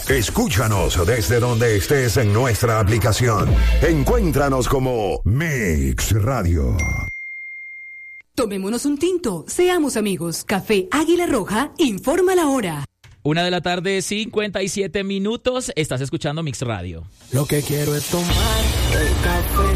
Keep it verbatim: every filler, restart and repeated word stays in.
Escúchanos desde donde estés en nuestra aplicación. Encuéntranos como Mix Radio. Tomémonos un tinto, seamos amigos. Café Águila Roja informa la hora. Una de la tarde, cincuenta y siete minutos. Estás escuchando Mix Radio. Lo que quiero es tomar el café